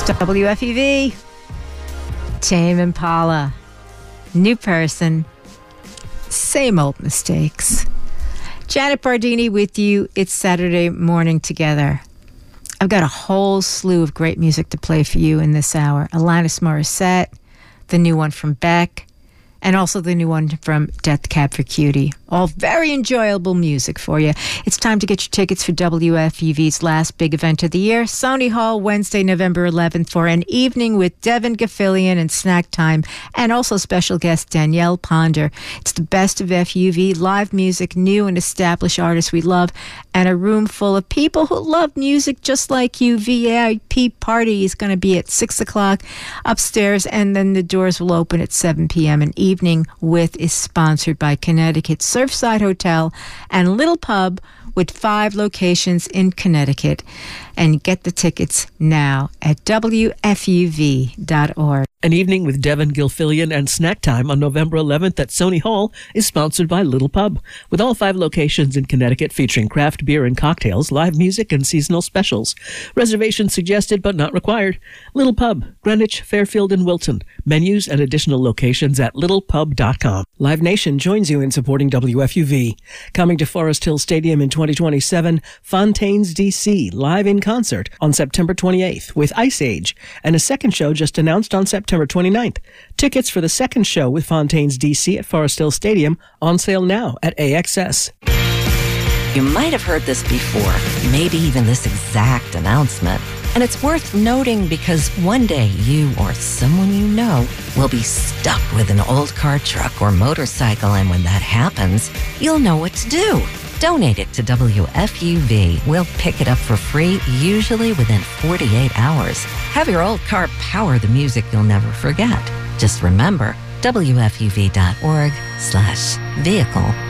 WFUV, Tame Impala, new person, same old mistakes. Janet Bardini with you. It's Saturday morning together. I've got a whole slew of great music to play for you in this hour. Alanis Morissette, the new one from Beck, and also the new one from Death Cab for Cutie. All very enjoyable music for you. It's time to get your tickets for WFUV's last big event of the year, Sony Hall, Wednesday, November 11th, for an evening with Devin Gaffilian and Snack Time, and also special guest Danielle Ponder. It's the best of FUV, live music, new and established artists we love, and a room full of people who love music just like you. VIP party is going to be at 6 o'clock upstairs, and then the doors will open at 7 p.m. An evening with is sponsored by Connecticut Surfside Hotel and Little Pub with 5 locations in Connecticut. And get the tickets now at WFUV.org. An evening with Devin Gilfillian and Snack Time on November 11th at Sony Hall is sponsored by Little Pub, with all 5 locations in Connecticut featuring craft beer and cocktails, live music, and seasonal specials. Reservations suggested but not required. Little Pub, Greenwich, Fairfield, and Wilton. Menus and additional locations at littlepub.com. Live Nation joins you in supporting WFUV. Coming to Forest Hill Stadium in 2027, Fontaines DC, live in concert on September 28th with Ice Age, and a second show just announced on September 29th. Tickets for the second show with Fontaines DC at Forest Hill Stadium on sale now at AXS. You might have heard this before, maybe even this exact announcement. And it's worth noting because one day you or someone you know will be stuck with an old car, truck, or motorcycle, and when that happens, you'll know what to do. Donate it to WFUV. We'll pick it up for free, usually within 48 hours. Have your old car power the music you'll never forget. Just remember, WFUV.org/vehicle